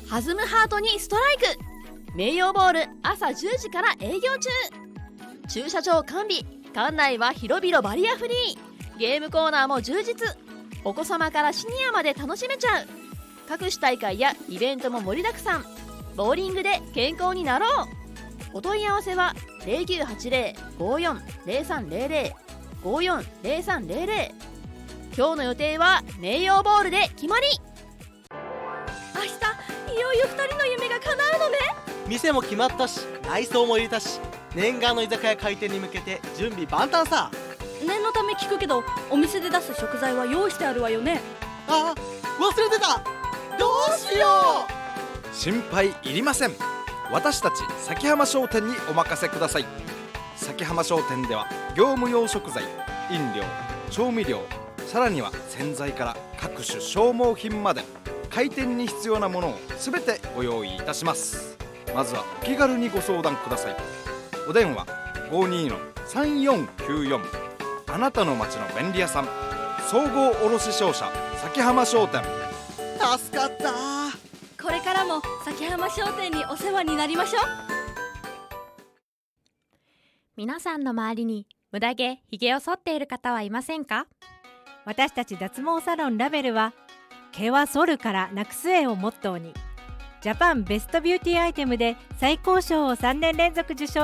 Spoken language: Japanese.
弾むハートにストライク。名誉ボール朝10時から営業中。駐車場完備。館内は広々バリアフリー。ゲームコーナーも充実。お子様からシニアまで楽しめちゃう。各種大会やイベントも盛りだくさん。ボーリングで健康になろう。お問い合わせは 0980-540300 540300。今日の予定は名誉ボールで決まり。明日いよいよ2人の夢が叶うのね。 店も決まったし、内装も入れたし、念願の居酒屋開店に向けて準備万端さ。 念のため聞くけど、お店で出す食材は用意してあるわよね。 あ、忘れてた。どうしよう。 心配いりません。私たち崎浜商店にお任せください。崎浜商店では業務用食材、飲料、調味料、さらには洗剤から各種消耗品まで、開店に必要なものをすべてご用意いたします。まずはお気軽にご相談ください。お電話 52-3494。 あなたの街の便利屋さん、総合卸商社崎浜商店。 助かった。 これからも崎浜商店にお世話になりましょう。 皆さんの周りに無駄毛、ひげを剃っている方はいませんか？ 私たち脱毛サロンラベルは、毛は剃るからなくすへをモットーに、ジャパンベストビューティーアイテムで最高賞を3年連続受賞